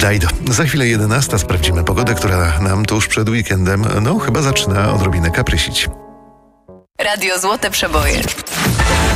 Dajdo. Za chwilę 11 sprawdzimy pogodę, która nam tuż przed weekendem, chyba zaczyna odrobinę kaprysić. Radio Złote Przeboje.